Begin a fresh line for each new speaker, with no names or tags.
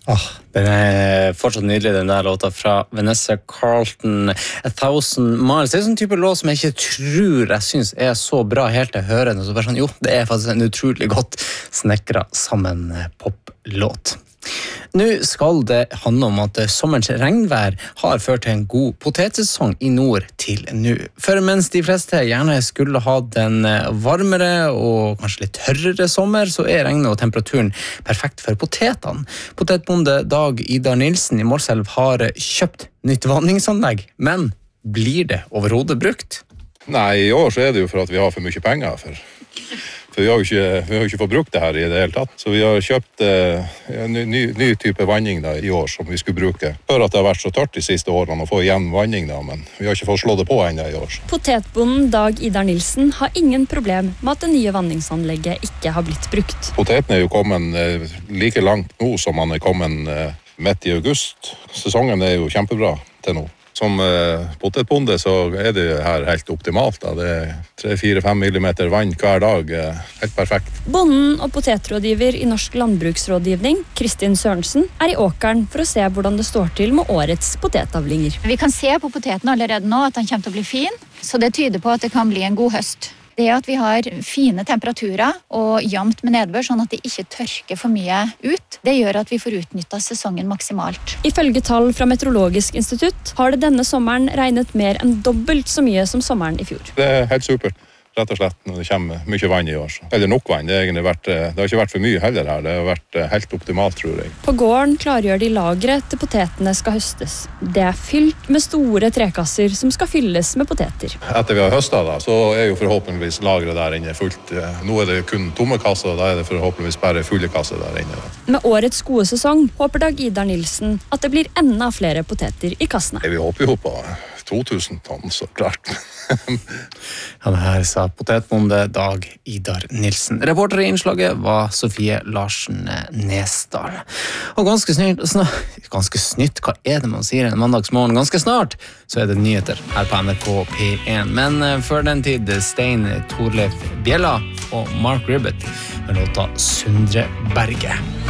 Den fortsatt nydelig, den der låta fra Vanessa Carlton, A Thousand Miles. Det sånn type låt som jeg ikke tror jeg synes så bra helt til jeg hører den. Og så bare sånn, jo, det faktisk en utrolig godt snekra sammen poplåt. Nå skal det handle om at sommerens regnvær har ført til en god potetsesong i nord til nå. For mens de fleste gjerne skulle ha den varmere og kanskje litt tørrere sommer, så regnet og temperaturen perfekt for potetene. Potetbonde Dag Idar Nilsen i Målselv har kjøpt nytt vanningsanlegg, men blir det overhodet brukt?
Nei, i år så det jo for at vi har for mye penger for vi har jo ikke fått brukt det her i det hele tatt. Så vi har kjøpt en ny type vanning da, i år som vi skulle bruke. Før at det har vært så tørt de siste årene å få igjen vanning da, men vi har ikke fått slå det på enda i år.
Potetbonden Dag Idar Nilsen har ingen problem med at det nye vanningsanlegget ikke har blitt brukt.
Poteten jo kommet like langt nå som man kommet midt i august. Sesongen jo kjempebra til nå. Som potetbonde så det her helt optimalt. Da. Det 3-4-5 millimeter vann hver dag, helt perfekt.
Bonden og potetrådgiver i Norsk Landbruksrådgivning, Kristin Sørensen, i åkeren for å se hvordan det står til med årets potetavlinger.
Vi kan se på poteten allerede nå at den kommer til å bli fin, så det tyder på at det kan bli en god høst. Det at vi har fine temperaturer og jevnt med nedbør, sånn at det ikke tørker for mye ut, det gjør at vi får utnyttet sesongen maksimalt.
Ifølge tall fra Meteorologisk institutt har det denne sommeren regnet mer enn dobbelt så mye som sommeren i fjor.
Det helt supert, rett og slett, når det kommer mye vann i år. Eller nok vann, det har ikke vært for mye heller her, det har vært helt optimalt, tror jeg.
På gården klargjør de lagret til potetene skal høstes. Det fylt med store trekasser som skal fylles med poteter.
Etter vi har høstet da, så jo forhåpentligvis lagret der inne fullt. Nå det kun tomme kasser, da det forhåpentligvis bare fulle kasser der inne.
Med årets gode sesong håper Dag Idar Nilsen at det blir enda flere poteter i kassene.
Vi håper jo på 2000 tonn, så klart.
Ja, det her sa potetbonde Dag Idar Nilsen. Reporter i innslaget var Sofie Larsen Nesdal. Og ganske snytt, hva det man sier en mandagsmorgen? Ganske snart så det nyheter her på NRK P1. Men før den tid, Stein Torleif Bjella og Mark Ribbett med låta Sundre Berge.